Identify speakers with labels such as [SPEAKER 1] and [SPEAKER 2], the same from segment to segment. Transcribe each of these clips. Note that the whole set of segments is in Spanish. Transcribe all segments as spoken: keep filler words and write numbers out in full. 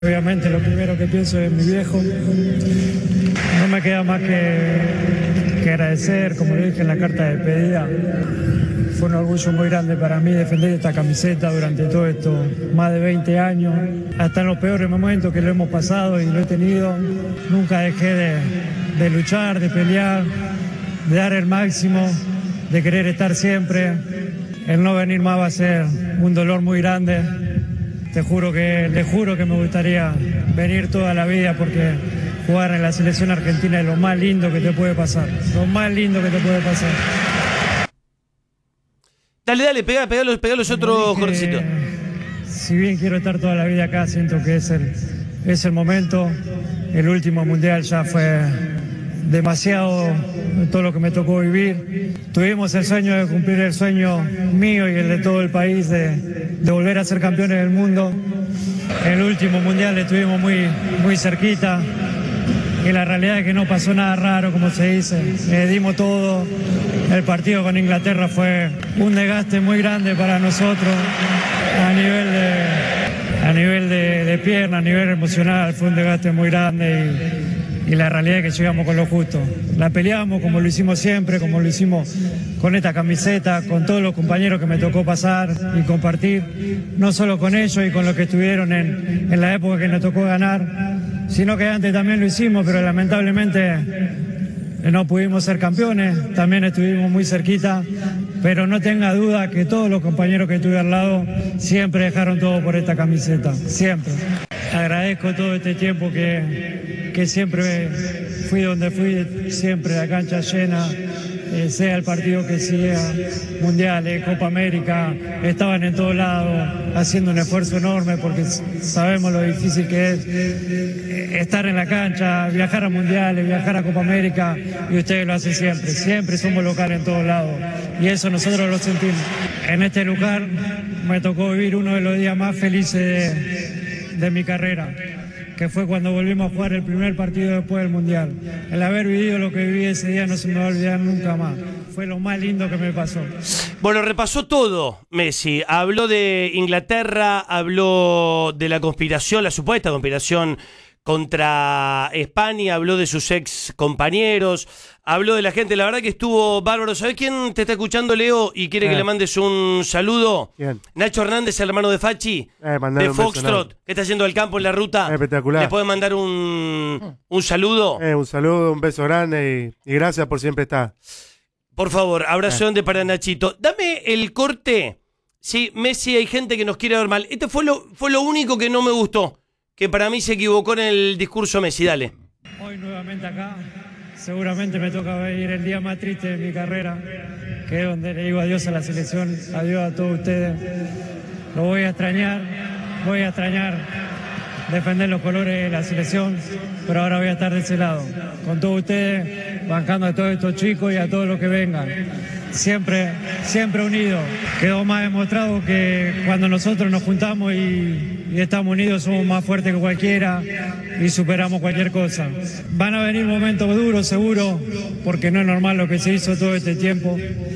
[SPEAKER 1] Obviamente lo primero que pienso es mi viejo. No me queda más que, que agradecer, como lo dije en la carta de despedida. Fue un orgullo muy grande para mí defender esta camiseta durante todo esto, más de veinte años. Hasta en los peores momentos que lo hemos pasado y lo he tenido, nunca dejé de, de luchar, de pelear, de dar el máximo, de querer estar siempre. El no venir más va a ser un dolor muy grande. Te juro que, te juro que me gustaría venir toda la vida porque jugar en la selección argentina es lo más lindo que te puede pasar. Lo más lindo que te puede pasar.
[SPEAKER 2] Dale, dale, pegá, pegá los, pegá los otros Jorgecito.
[SPEAKER 1] Si bien quiero estar toda la vida acá, siento que es el, es el momento. El último mundial ya fue demasiado todo lo que me tocó vivir. Tuvimos el sueño de cumplir el sueño mío y el de todo el país de, de volver a ser campeones del mundo. El último mundial estuvimos muy, muy cerquita y la realidad es que no pasó nada raro, como se dice. Eh, dimos todo. El partido con Inglaterra fue un desgaste muy grande para nosotros a nivel de, a nivel de, de pierna, a nivel emocional. Fue un desgaste muy grande y, y la realidad es que llegamos con lo justo. La peleamos como lo hicimos siempre, como lo hicimos con esta camiseta, con todos los compañeros que me tocó pasar y compartir, no solo con ellos y con los que estuvieron en, en la época que nos tocó ganar, sino que antes también lo hicimos, pero lamentablemente no pudimos ser campeones, también estuvimos muy cerquita, pero no tenga duda que todos los compañeros que tuve al lado siempre dejaron todo por esta camiseta, siempre. Agradezco todo este tiempo que, que siempre fui donde fui, siempre la cancha llena, eh, sea el partido que sea, mundiales, Copa América, estaban en todos lados haciendo un esfuerzo enorme porque sabemos lo difícil que es estar en la cancha, viajar a mundiales, viajar a Copa América, y ustedes lo hacen siempre, siempre somos locales en todos lados y eso nosotros lo sentimos. En este lugar me tocó vivir uno de los días más felices de, de mi carrera, que fue cuando volvimos a jugar el primer partido después del Mundial. El haber vivido lo que viví ese día no se me va a olvidar nunca más. Fue lo más lindo que me pasó.
[SPEAKER 2] Bueno, repasó todo Messi. Habló de Inglaterra, habló de la conspiración, la supuesta conspiración contra España, habló de sus ex compañeros, habló de la gente. La verdad que estuvo bárbaro. ¿Sabés quién te está escuchando, Leo? Y quiere eh. que le mandes un saludo.
[SPEAKER 3] ¿Quién?
[SPEAKER 2] Nacho Hernández, el hermano de Fachi,
[SPEAKER 3] eh,
[SPEAKER 2] de Foxtrot, que está haciendo el campo en la ruta.
[SPEAKER 3] Eh, espectacular.
[SPEAKER 2] ¿Le puede mandar un, un saludo?
[SPEAKER 3] Eh, un saludo, un beso grande y, y gracias por siempre estar.
[SPEAKER 2] Por favor, abrazo grande eh. para Nachito. Dame el corte. Sí, Messi, hay gente que nos quiere ver mal. Este fue lo, fue lo único que no me gustó, que para mí se equivocó en el discurso Messi. Dale.
[SPEAKER 1] Hoy nuevamente acá, seguramente me toca vivir el día más triste de mi carrera, que es donde le digo adiós a la selección, adiós a todos ustedes. Lo voy a extrañar, voy a extrañar defender los colores de la selección, pero ahora voy a estar de ese lado, con todos ustedes, bancando a todos estos chicos y a todos los que vengan. Siempre, siempre unidos. Quedó más demostrado que cuando nosotros nos juntamos y, y estamos unidos somos más fuertes que cualquiera y superamos cualquier cosa. Van a venir momentos duros, seguro, porque no es normal lo que se hizo todo este tiempo.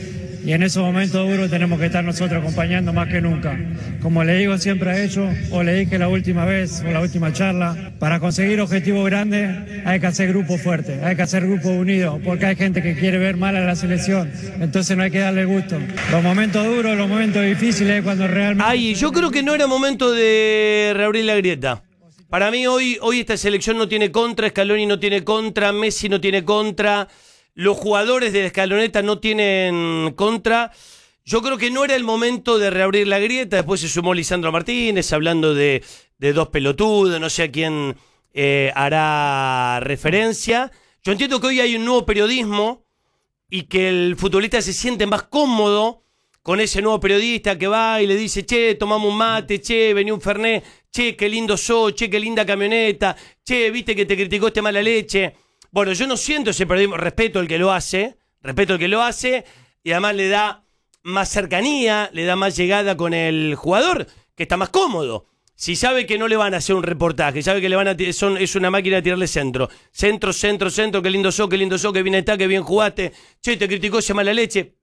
[SPEAKER 1] Y en esos momentos duros tenemos que estar nosotros acompañando más que nunca. Como le digo siempre a ellos, o le dije la última vez, o la última charla, para conseguir objetivos grandes hay que hacer grupos fuertes, hay que hacer grupos unidos, porque hay gente que quiere ver mal a la selección, entonces no hay que darle gusto. Los momentos duros, los momentos difíciles, cuando realmente...
[SPEAKER 2] Ay, yo creo que no era momento de reabrir la grieta. Para mí hoy, hoy esta selección no tiene contra, Scaloni no tiene contra, Messi no tiene contra... Los jugadores de la escaloneta no tienen contra. Yo creo que no era el momento de reabrir la grieta. Después se sumó Lisandro Martínez hablando de, de dos pelotudos, no sé a quién eh, hará referencia. Yo entiendo que hoy hay un nuevo periodismo y que el futbolista se siente más cómodo con ese nuevo periodista que va y le dice, che, tomamos un mate, che, vení un fernet, che, qué lindo sos, che, qué linda camioneta, che, viste que te criticó este mala leche. Bueno, yo no siento ese periodismo, respeto al que lo hace, respeto al que lo hace, y además le da más cercanía, le da más llegada con el jugador, que está más cómodo. Si sabe que no le van a hacer un reportaje, sabe que le van a son, es una máquina de tirarle centro. Centro, centro, centro, qué lindo sos, qué lindo sos, qué bien está, qué bien jugaste. Che, te criticó esa mala leche.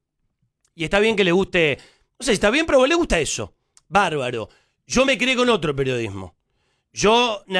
[SPEAKER 2] Y está bien que le guste, no sé si está bien, pero le gusta eso. Bárbaro. Yo me crié con otro periodismo. Yo